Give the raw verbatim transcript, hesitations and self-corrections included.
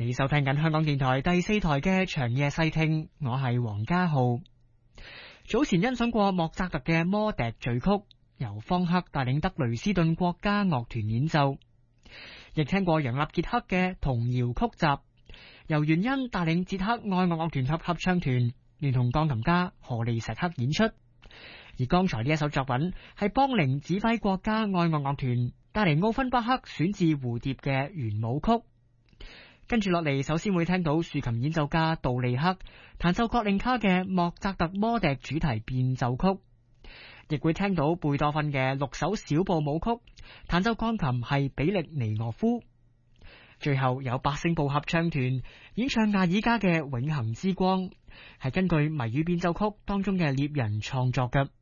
你收聽緊香港電台第四台嘅長夜細聽，我係黃家浩。早前欣賞過莫扎特嘅魔笛序曲，由方克帶領德累斯頓國家樂團演奏，亦聽過楊納傑克嘅童謠曲集，由元恩帶領捷克愛樂樂團及合唱團聯同鋼琴家荷利石克演出。而剛才呢一首作品係邦寧指揮國家愛樂樂團帶嚟奧芬巴克選自蝴蝶嘅圓舞曲。跟住落嚟，首先會聽到豎琴演奏家杜利克彈奏葛令卡嘅莫扎特魔笛主題變奏曲，亦會聽到貝多芬嘅六首小步舞曲，彈奏鋼琴係比利尼俄夫。最後有百聲部合唱團演唱亞爾加嘅永恆之光，係根據謎語變奏曲當中嘅獵人創作嘅。